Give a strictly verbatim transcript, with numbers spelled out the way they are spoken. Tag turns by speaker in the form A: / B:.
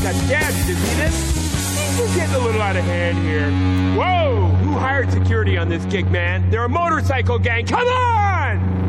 A: got gadgets, you see this? Things are getting a little out of hand here. Whoa! Who hired security on this gig, man? They're a motorcycle gang. Come on!